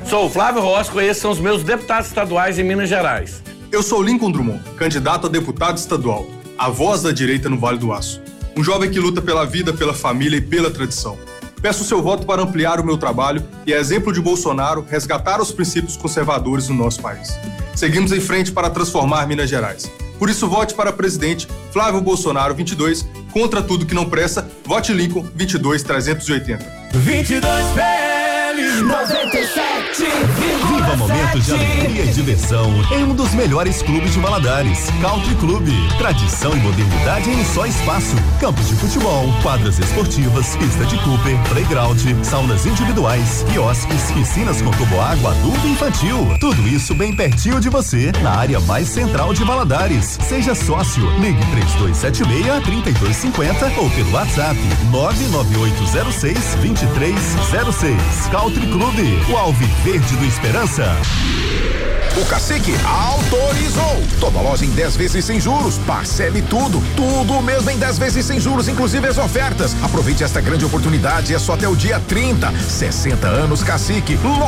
Sou o Flávio Rosco e esses são os meus deputados estaduais em Minas Gerais. Eu sou Lincoln Drummond, candidato a deputado estadual, a voz da direita no Vale do Aço. Um jovem que luta pela vida, pela família e pela tradição. Peço seu voto para ampliar o meu trabalho e, a exemplo de Bolsonaro, resgatar os princípios conservadores no nosso país. Seguimos em frente para transformar Minas Gerais. Por isso, vote para presidente Flávio Bolsonaro 22, contra tudo que não presta, vote Lincoln 22-380. 22 PL 97. Viva momentos de alegria e diversão em um dos melhores clubes de Valadares, Country Clube. Tradição e modernidade em um só espaço. Campos de futebol, quadras esportivas, pista de Cooper, playground, saunas individuais, quiosques, piscinas com toboágua, adulto e infantil. Tudo isso bem pertinho de você, na área mais central de Valadares. Seja sócio, ligue 3276-3250 ou pelo WhatsApp 99806-2306. Country Clube, o Alviverde do Esperança. O Cacique autorizou. Toda loja em 10 vezes sem juros. Parcele tudo mesmo em 10 vezes sem juros, inclusive as ofertas. Aproveite esta grande oportunidade, é só até o dia 30. 60 anos Cacique.